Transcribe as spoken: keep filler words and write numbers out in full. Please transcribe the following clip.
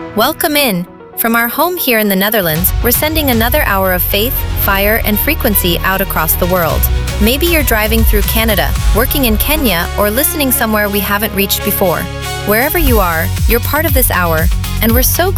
Welcome in. From our home here in the Netherlands, we're sending another hour of faith, fire, and frequency out across the world. Maybe you're driving through Canada, working in Kenya, or listening somewhere we haven't reached before. Wherever you are, you're part of this hour, and we're so